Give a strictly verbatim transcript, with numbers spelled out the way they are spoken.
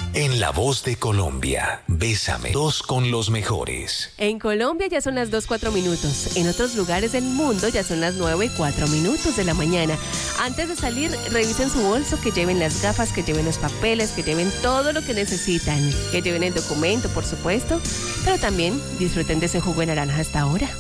En La Voz de Colombia, Bésame, dos con los mejores. En Colombia ya son las dos cuatro minutos. En otros lugares del mundo ya son las nueve cuatro minutos de la mañana. Antes de salir, revisen su bolso, que lleven las gafas, que lleven los papeles, que lleven todo lo que necesitan. Que lleven el documento, por supuesto. Pero también disfruten de ese jugo de naranja hasta ahora.